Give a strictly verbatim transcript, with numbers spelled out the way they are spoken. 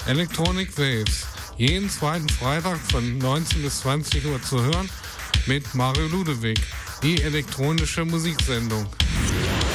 Electronic Waves. Jeden zweiten Freitag von neunzehn bis zwanzig Uhr zu hören mit Mario Ludewig, die elektronische Musiksendung.